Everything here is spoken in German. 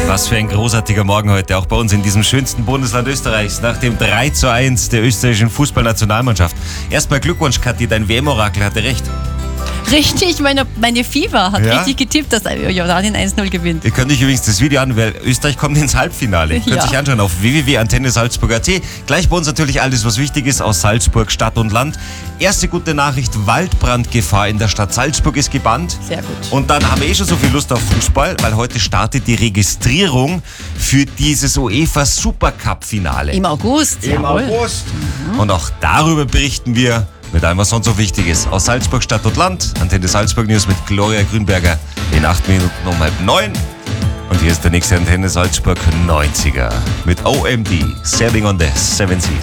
Was für ein großartiger Morgen heute, auch bei uns in diesem schönsten Bundesland Österreichs, nach dem 3:1 der österreichischen Fußballnationalmannschaft. Erstmal Glückwunsch, Kathi, dein WM-Orakel hatte recht. Richtig, meine FIFA hat richtig getippt, dass Jordanien 1:0 gewinnt. Ihr könnt euch übrigens das Video an, weil Österreich kommt ins Halbfinale. Ihr könnt euch anschauen auf www.antennesalzburg.at. Gleich bei uns natürlich alles, was wichtig ist aus Salzburg, Stadt und Land. Erste gute Nachricht, Waldbrandgefahr in der Stadt Salzburg ist gebannt. Sehr gut. Und dann haben wir schon so viel Lust auf Fußball, weil heute startet die Registrierung für dieses UEFA Supercup-Finale. Im August. Im August. Und auch darüber berichten wir mit allem, was sonst so wichtig ist. Aus Salzburg, Stadt und Land. Antenne Salzburg News mit Gloria Grünberger in 8 Minuten um 8:30. Und hier ist der nächste Antenne Salzburg 90er mit OMD, Sailing on the Seven Seas.